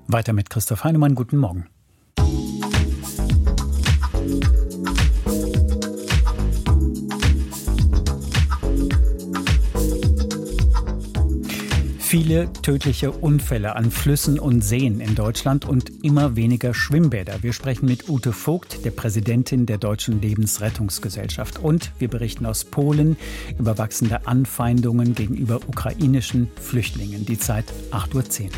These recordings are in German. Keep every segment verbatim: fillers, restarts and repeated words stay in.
Weiter mit Christoph Heinemann. Guten Morgen. Viele tödliche Unfälle an Flüssen und Seen in Deutschland und immer weniger Schwimmbäder. Wir sprechen mit Ute Vogt, der Präsidentin der Deutschen Lebensrettungsgesellschaft. Und wir berichten aus Polen über wachsende Anfeindungen gegenüber ukrainischen Flüchtlingen. Die Zeit acht Uhr zehn.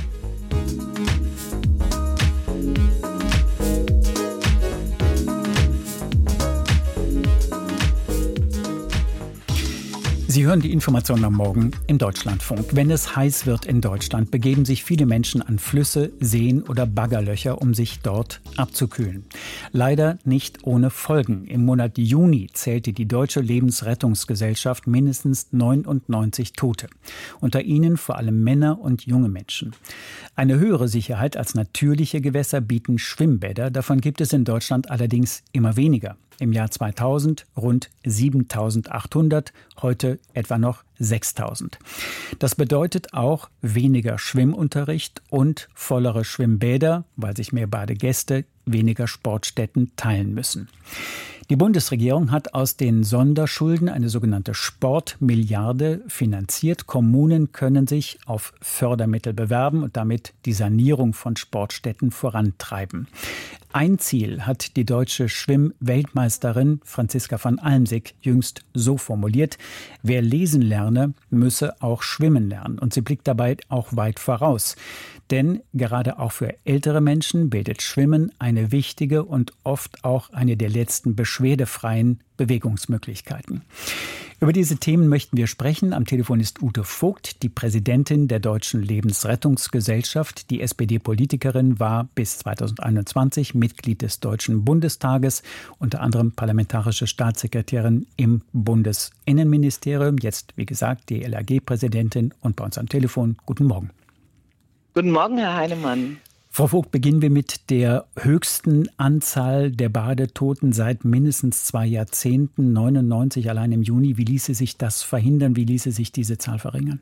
Sie hören die Informationen am Morgen im Deutschlandfunk. Wenn es heiß wird in Deutschland, begeben sich viele Menschen an Flüsse, Seen oder Baggerlöcher, um sich dort abzukühlen. Leider nicht ohne Folgen. Im Monat Juni zählte die Deutsche Lebensrettungsgesellschaft mindestens neunundneunzig Tote. Unter ihnen vor allem Männer und junge Menschen. Eine höhere Sicherheit als natürliche Gewässer bieten Schwimmbäder. Davon gibt es in Deutschland allerdings immer weniger. Im Jahr zweitausend rund siebentausendachthundert, heute etwa noch sechstausend. Das bedeutet auch weniger Schwimmunterricht und vollere Schwimmbäder, weil sich mehr Badegäste weniger Sportstätten teilen müssen. Die Bundesregierung hat aus den Sonderschulden eine sogenannte Sportmilliarde finanziert. Kommunen können sich auf Fördermittel bewerben und damit die Sanierung von Sportstätten vorantreiben. Ein Ziel hat die deutsche Schwimm-Weltmeisterin Franziska van Almsick jüngst so formuliert: Wer lesen lerne, müsse auch schwimmen lernen. Und sie blickt dabei auch weit voraus. Denn gerade auch für ältere Menschen bildet Schwimmen eine wichtige und oft auch eine der letzten beschwerdefreien Bewegungsmöglichkeiten. Über diese Themen möchten wir sprechen. Am Telefon ist Ute Vogt, die Präsidentin der Deutschen Lebensrettungsgesellschaft. Die S P D-Politikerin war bis zweitausendeinundzwanzig Mitglied des Deutschen Bundestages, unter anderem parlamentarische Staatssekretärin im Bundesinnenministerium. Jetzt, wie gesagt, die L R G-Präsidentin und bei uns am Telefon. Guten Morgen. Guten Morgen, Herr Heinemann. Frau Vogt, beginnen wir mit der höchsten Anzahl der Badetoten seit mindestens zwei Jahrzehnten, neunundneunzig allein im Juni. Wie ließe sich das verhindern? Wie ließe sich diese Zahl verringern?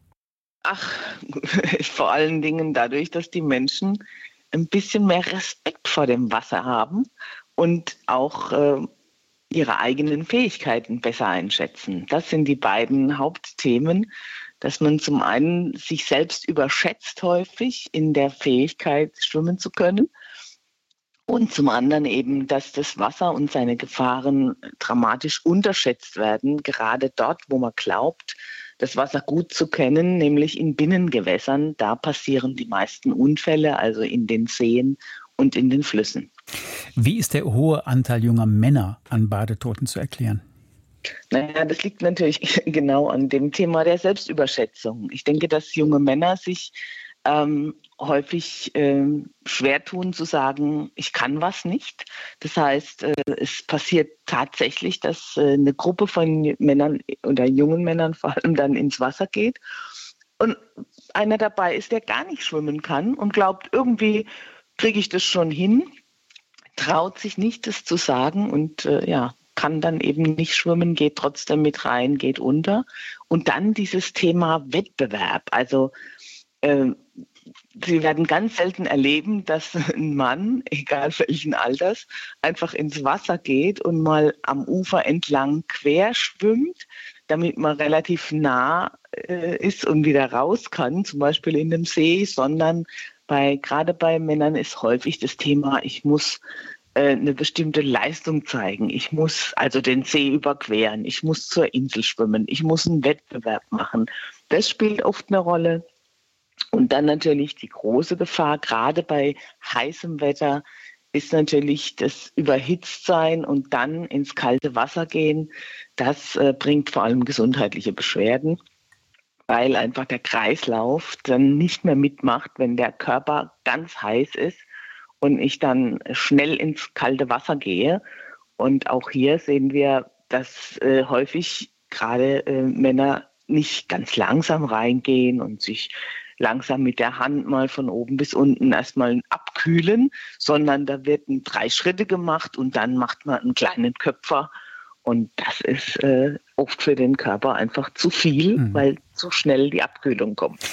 Ach, vor allen Dingen dadurch, dass die Menschen ein bisschen mehr Respekt vor dem Wasser haben und auch äh, ihre eigenen Fähigkeiten besser einschätzen. Das sind die beiden Hauptthemen, dass man zum einen sich selbst überschätzt häufig in der Fähigkeit, schwimmen zu können. Und zum anderen eben, dass das Wasser und seine Gefahren dramatisch unterschätzt werden, gerade dort, wo man glaubt, das Wasser gut zu kennen, nämlich in Binnengewässern. Da passieren die meisten Unfälle, also in den Seen und in den Flüssen. Wie ist der hohe Anteil junger Männer an Badetoten zu erklären? Naja, das liegt natürlich genau an dem Thema der Selbstüberschätzung. Ich denke, dass junge Männer sich ähm, häufig ähm, schwer tun zu sagen, ich kann was nicht. Das heißt, äh, es passiert tatsächlich, dass äh, eine Gruppe von Männern oder jungen Männern vor allem dann ins Wasser geht und einer dabei ist, der gar nicht schwimmen kann und glaubt, irgendwie kriege ich das schon hin, traut sich nicht, das zu sagen und äh, ja, kann dann eben nicht schwimmen, geht trotzdem mit rein, geht unter. Und dann dieses Thema Wettbewerb. Also äh, Sie werden ganz selten erleben, dass ein Mann, egal welchen Alters, einfach ins Wasser geht und mal am Ufer entlang quer schwimmt, damit man relativ nah äh, ist und wieder raus kann, zum Beispiel in dem See, sondern bei, gerade bei Männern ist häufig das Thema, ich muss eine bestimmte Leistung zeigen. Ich muss also den See überqueren. Ich muss zur Insel schwimmen. Ich muss einen Wettbewerb machen. Das spielt oft eine Rolle. Und dann natürlich die große Gefahr, gerade bei heißem Wetter, ist natürlich das Überhitztsein und dann ins kalte Wasser gehen. Das äh, bringt vor allem gesundheitliche Beschwerden, weil einfach der Kreislauf dann nicht mehr mitmacht, wenn der Körper ganz heiß ist und ich dann schnell ins kalte Wasser gehe. Und auch hier sehen wir, dass äh, häufig gerade äh, Männer nicht ganz langsam reingehen und sich langsam mit der Hand mal von oben bis unten erstmal abkühlen, sondern da werden drei Schritte gemacht und dann macht man einen kleinen Köpfer. Und das ist äh, oft für den Körper einfach zu viel, mhm. weil zu schnell die Abkühlung kommt.